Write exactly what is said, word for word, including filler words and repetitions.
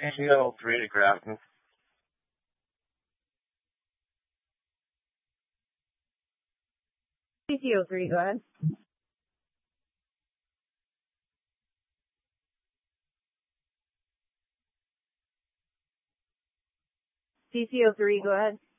C C O three to Grafton. C C O three, go ahead. C C O three, go ahead.